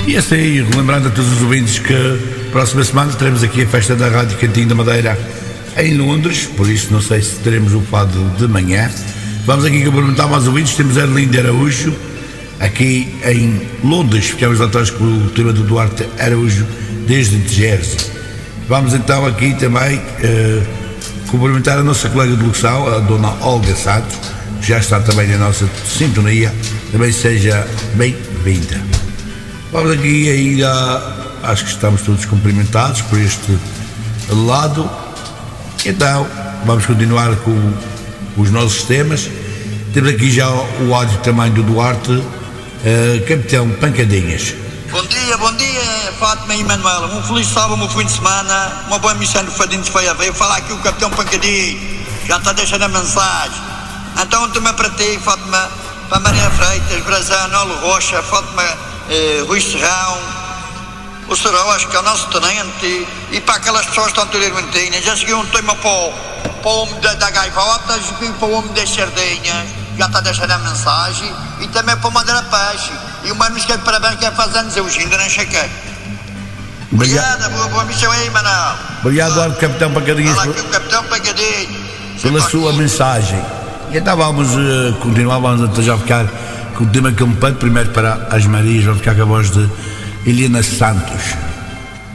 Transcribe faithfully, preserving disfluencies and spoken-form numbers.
E assim, lembrando a todos os ouvintes que próxima semana teremos aqui a festa da Rádio Cantinho da Madeira em Londres, por isso não sei se teremos o fado de manhã. Vamos aqui cumprimentar mais ouvintes, temos Erlindo Araújo, aqui em Londres, ficamos lá atrás com o tema do Duarte Araújo, desde Jersey. Vamos então aqui também uh, cumprimentar a nossa colega de locução, a dona Olga Santos, que já está também na nossa sintonia, também seja bem-vinda. Vamos aqui ainda, acho que estamos todos cumprimentados por este lado, então vamos continuar com os nossos temas. Temos aqui já o áudio também do Duarte, uh, Capitão Pancadinhas. Bom dia, bom dia, Fátima e Manuela. Um feliz sábado, um fim de semana, uma boa missão do Fadinho de Feia. Veio falar aqui o Capitão Pancadinhas, já está deixando a mensagem. Então, um tema para ti, Fátima, para Maria Freitas, Brazano, Olo Rocha, Fátima, eh, Rui Serrão, o Serão, acho que é o nosso tenente, e para aquelas pessoas que estão anteriormente. Já seguiu um tema para o, para o homem da, da gaivota, e para o homem das sardinhas, já está deixando a mensagem, e também para o Madeira Peixe. E uma música de parabéns que é faz anos, eu ainda não chequei. Obrigada, boa, boa missão aí, Manuel. Obrigado, Duarte, Capitão Pancadinhas, Fala aqui o Capitão Pancadinhas pela sua mensagem. E então vamos uh, continuar, vamos até já ficar com o tema que eu me pede, primeiro para as Marias, vamos ficar com a voz de Helena Santos.